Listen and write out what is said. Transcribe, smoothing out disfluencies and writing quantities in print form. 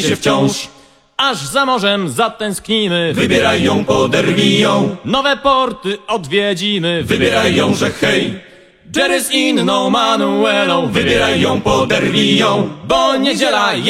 jej się wciąż. Aż za morzem zatęsknimy, Wybieraj ją, poderwij ją, nowe porty odwiedzimy. wybieraj ją, że hej. Jerry z inną Manuelą, Wybieraj ją, poderwij ją, bo niedziela